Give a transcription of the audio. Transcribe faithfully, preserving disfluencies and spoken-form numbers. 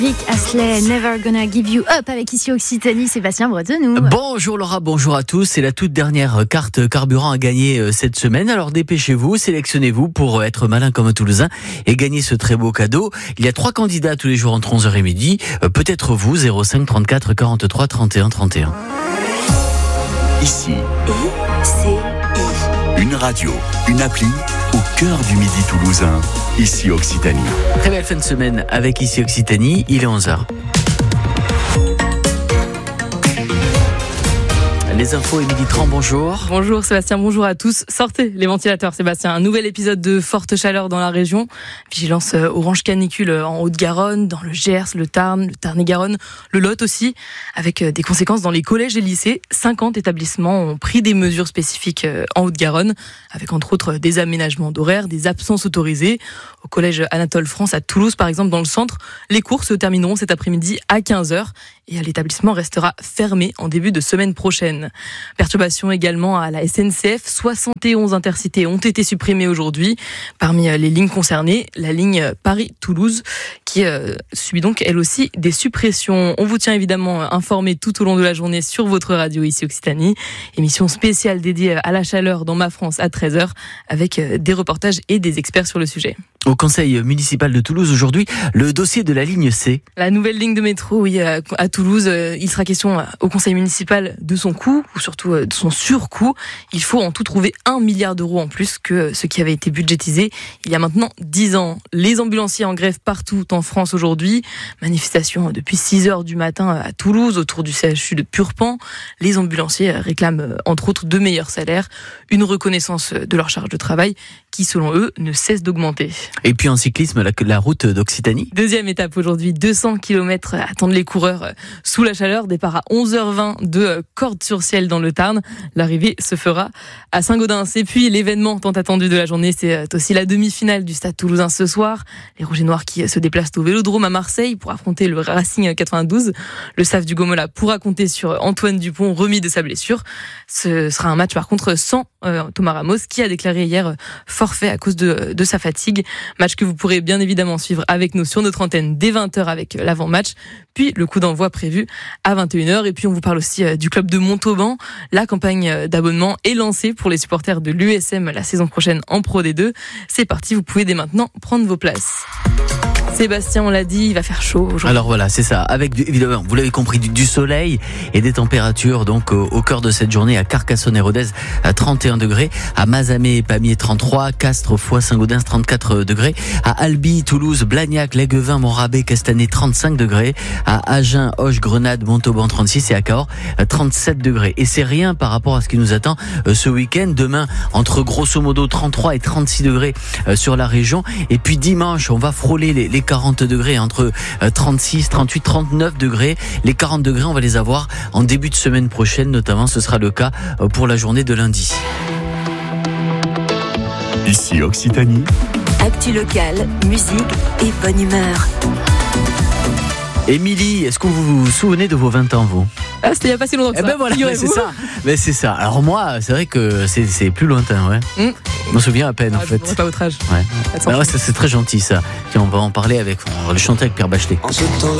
Vic Astley, Never Gonna Give You Up avec ici Occitanie, Sébastien Bretenou. Bonjour Laura, bonjour à tous. C'est la toute dernière carte carburant à gagner cette semaine. Alors dépêchez-vous, sélectionnez-vous pour être malin comme un Toulousain et gagner ce très beau cadeau. Il y a trois candidats tous les jours entre onze heures et midi. Peut-être vous, zéro cinq trente-quatre quarante-trois trente et un trente et un. Ici, I C I. Une radio, une appli au cœur du midi toulousain. Ici Occitanie. Très belle fin de semaine avec Ici Occitanie. Il est onze heures. Les infos, Émilie Tran, bonjour. Bonjour Sébastien, bonjour à tous. Sortez les ventilateurs Sébastien, un nouvel épisode de forte chaleur dans la région. Vigilance orange canicule en Haute-Garonne, dans le Gers, le Tarn, le Tarn-et-Garonne, le Lot aussi, avec des conséquences dans les collèges et lycées. cinquante établissements ont pris des mesures spécifiques en Haute-Garonne, avec entre autres des aménagements d'horaires, des absences autorisées. Au collège Anatole France à Toulouse par exemple, dans le centre, les cours se termineront cet après-midi à quinze heures et l'établissement restera fermé en début de semaine prochaine. Perturbations également à la S N C F. soixante et onze intercités ont été supprimées aujourd'hui. Parmi les lignes concernées, la ligne Paris-Toulouse qui euh, subit donc elle aussi des suppressions. On vous tient évidemment informé tout au long de la journée sur votre radio ici Occitanie. Émission spéciale dédiée à la chaleur dans Ma France à treize heures avec des reportages et des experts sur le sujet. Au conseil municipal de Toulouse aujourd'hui, le dossier de la ligne C. La nouvelle ligne de métro, oui, à Toulouse, il sera question au conseil municipal de son coût, ou surtout de son surcoût. Il faut en tout trouver un milliard d'euros en plus que ce qui avait été budgétisé il y a maintenant dix ans. Les ambulanciers en grève partout en France aujourd'hui. Manifestation depuis six heures du matin à Toulouse, autour du C H U de Purpan. Les ambulanciers réclament entre autres de meilleurs salaires, une reconnaissance de leur charge de travail qui, selon eux, ne cesse d'augmenter. Et puis en cyclisme, la, la route d'Occitanie. Deuxième étape aujourd'hui, deux cents kilomètres attendent les coureurs sous la chaleur. Départ à onze heures vingt de Cordes-sur-Ciel dans le Tarn. L'arrivée se fera à Saint-Gaudens. Et puis l'événement tant attendu de la journée, c'est aussi la demi-finale du Stade Toulousain ce soir. Les Rouges et Noirs qui se déplacent au Vélodrome à Marseille pour affronter le Racing quatre-vingt-douze. Le staff du Gomola pourra compter sur Antoine Dupont, remis de sa blessure. Ce sera un match par contre sans euh, Thomas Ramos qui a déclaré hier forfait à cause de, de sa fatigue. Match que vous pourrez bien évidemment suivre avec nous sur notre antenne dès vingt heures avec l'avant-match, puis le coup d'envoi prévu à vingt et une heures. Et puis on vous parle aussi du club de Montauban. La campagne d'abonnement est lancée pour les supporters de l'U S M la saison prochaine en Pro D deux. C'est parti, vous pouvez dès maintenant prendre vos places. Sébastien, on l'a dit, il va faire chaud aujourd'hui. Alors voilà, c'est ça. Avec, du, évidemment, vous l'avez compris, du, du soleil et des températures donc au, au cœur de cette journée à Carcassonne et Rodez à trente et un degrés, à Mazamet et Pamiers trente-trois, Castres, Foix, Saint-Gaudens trente-quatre degrés, à Albi, Toulouse, Blagnac, Léguevin, Montrabé, Castanet trente-cinq degrés, à Agen, Auch, Grenade, Montauban trente-six et à Cahors trente-sept degrés. Et c'est rien par rapport à ce qui nous attend ce week-end. Demain, entre grosso modo trente-trois et trente-six degrés sur la région. Et puis dimanche, on va frôler les, les quarante degrés, entre trente-six, trente-huit, trente-neuf degrés. Les quarante degrés, on va les avoir en début de semaine prochaine, notamment ce sera le cas pour la journée de lundi. Ici Occitanie. Actu locale, musique et bonne humeur. Émilie, est-ce que vous vous souvenez de vos vingt ans, vous ? Ah, c'était il y a pas si longtemps que ça. Eh ben voilà, mais c'est ça. Mais c'est ça. Alors moi, c'est vrai que c'est, c'est plus lointain, ouais. Mmh. Je m'en souviens à peine, ah, en fait. C'est pas votre âge. Ouais. Alors, ouais, ça, c'est très gentil, ça. Tiens, on va en parler avec, on va le chanter avec Pierre Bachelet. En ce temps-là.